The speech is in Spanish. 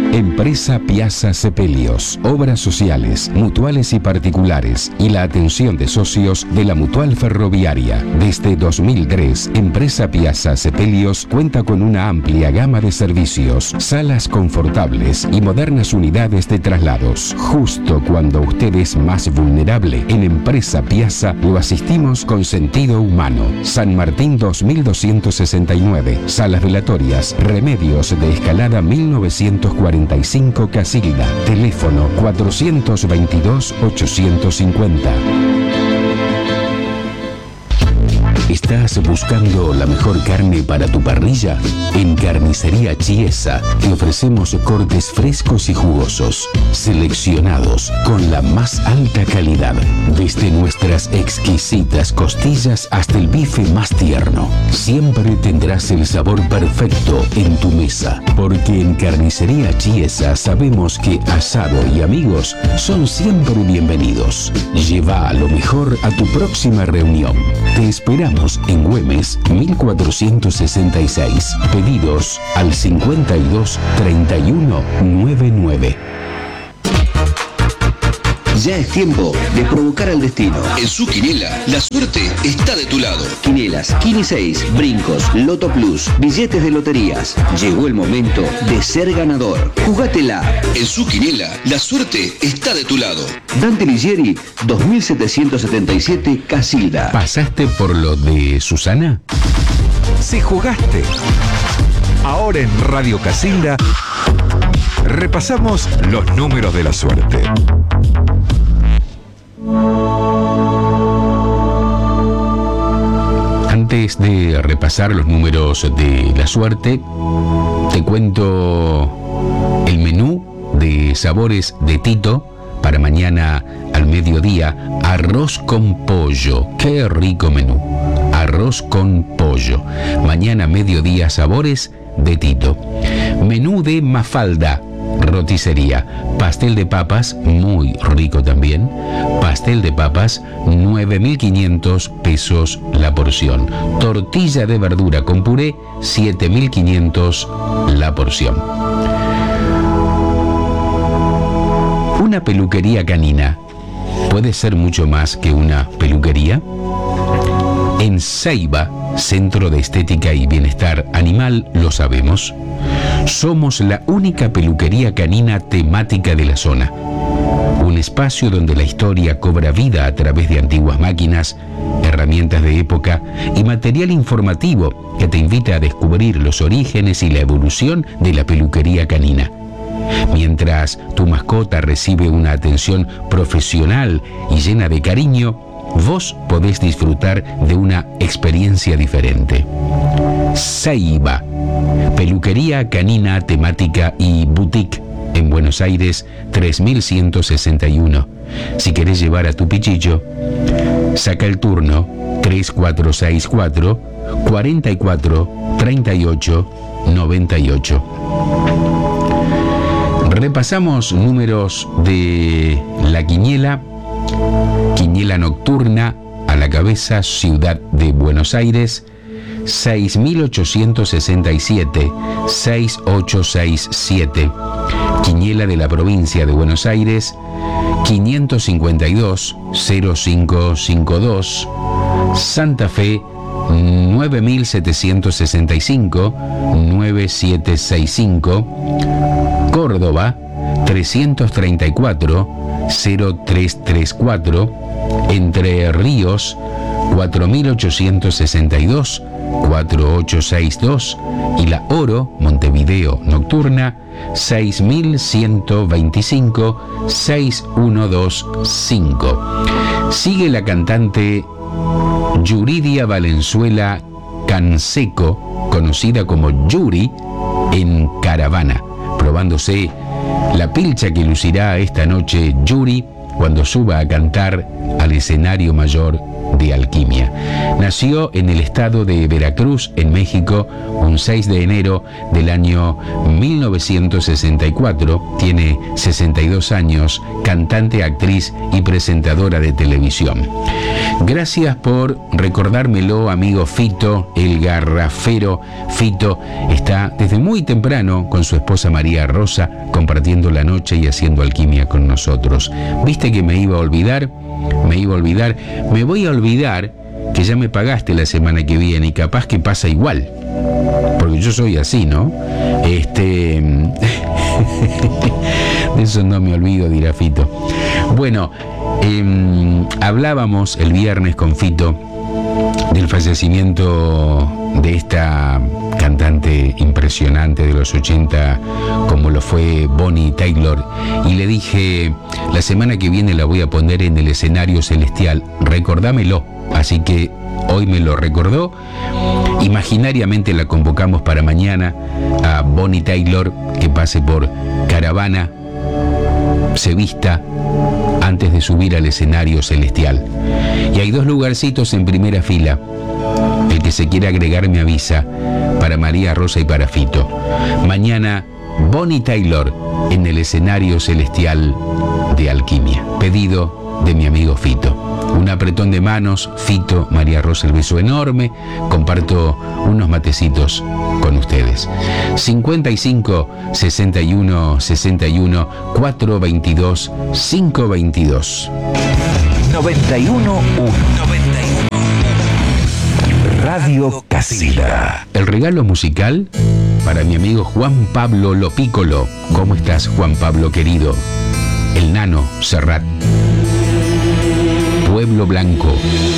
Empresa Piazza Sepelios. Obras sociales, mutuales y particulares y la atención de socios de la Mutual Ferroviaria. Desde 2003, Empresa Piazza Sepelios cuenta con una amplia gama de servicios, salas confortables y modernas unidades de traslados. Justo cuando usted es más vulnerable, en Empresa Piazza lo asistimos con sentido humano. San Martín 2269, salas velatorias, Remedios de Escalada 1945 Casilda. Teléfono 422-850. ¿Estás buscando la mejor carne para tu parrilla? En Carnicería Chiesa te ofrecemos cortes frescos y jugosos, seleccionados con la más alta calidad, desde nuestras exquisitas costillas hasta el bife más tierno. Siempre tendrás el sabor perfecto en tu mesa, porque en Carnicería Chiesa sabemos que asado y amigos son siempre bienvenidos. Lleva lo mejor a tu próxima reunión. Te esperamos en Güemes 1466. Pedidos al 52 31 99. Ya es tiempo de provocar al destino. En su quiniela, la suerte está de tu lado. Quinielas, Quini 6, brincos, Loto Plus, billetes de loterías. Llegó el momento de ser ganador. Jugátela. En su quiniela, la suerte está de tu lado. Dante Ligieri, 2777 Casilda. ¿Pasaste por lo de Susana? Si jugaste. Ahora en Radio Casilda repasamos los números de la suerte. Antes de repasar los números de la suerte, te cuento el menú de sabores de Tito para mañana al mediodía. Arroz con pollo. ¡Qué rico menú! Arroz con pollo. Mañana mediodía, sabores de Tito. Menú de Mafalda. Roticería, pastel de papas, muy rico también. Pastel de papas, 9.500 pesos la porción. Tortilla de verdura con puré, 7.500 la porción. Una peluquería canina puede ser mucho más que una peluquería. En Ceiba, Centro de Estética y Bienestar Animal, lo sabemos. Somos la única peluquería canina temática de la zona. Un espacio donde la historia cobra vida a través de antiguas máquinas, herramientas de época y material informativo que te invita a descubrir los orígenes y la evolución de la peluquería canina. Mientras tu mascota recibe una atención profesional y llena de cariño, vos podés disfrutar de una experiencia diferente. Ceiba, peluquería canina temática y boutique, en Buenos Aires 3161. Si querés llevar a tu pichillo, saca el turno 3464 44 38 98. Repasamos números de la quiniela. Quiniela nocturna a la cabeza, Ciudad de Buenos Aires, 6.867, 6867. Quiniela de la provincia de Buenos Aires, 552, 0552. Santa Fe, 9.765, 9765. Córdoba, 334, 0334. Entre Ríos, 4862, 4862. Y La Oro, Montevideo nocturna, 6125, 6125. Sigue la cantante Yuridia Valenzuela Canseco, conocida como Yuri, en Caravana, probándose la pilcha que lucirá esta noche Yuri cuando suba a cantar al escenario mayor de Alquimia. Nació en el estado de Veracruz, en México, un 6 de enero del año 1964. Tiene 62 años, cantante, actriz y presentadora de televisión. Gracias por recordármelo, amigo Fito, el garrafero. Fito está desde muy temprano con su esposa María Rosa compartiendo la noche y haciendo alquimia con nosotros. ¿Viste que me iba a olvidar? Me voy a olvidar que ya me pagaste la semana que viene y capaz que pasa igual. Porque yo soy así, ¿no? De eso no me olvido, dirá Fito. Bueno, hablábamos el viernes con Fito del fallecimiento de esta cantante impresionante de los 80 como lo fue Bonnie Tyler, y le dije, la semana que viene la voy a poner en el escenario celestial, recordámelo. Así que hoy me lo recordó. Imaginariamente la convocamos para mañana a Bonnie Tyler, que pase por Caravana, se vista antes de subir al escenario celestial. Y hay 2 lugarcitos en primera fila. El que se quiera agregar me avisa, para María Rosa y para Fito. Mañana Bonnie Tyler en el escenario celestial de Alquimia. Pedido de mi amigo Fito. Un apretón de manos, Fito, María Rosa, el beso enorme. Comparto unos matecitos con ustedes. 55 61 61 422 522. 91.1 Radio Casila. El regalo musical para mi amigo Juan Pablo Lopícolo. ¿Cómo estás, Juan Pablo querido? El Nano Serrat. Pueblo Blanco.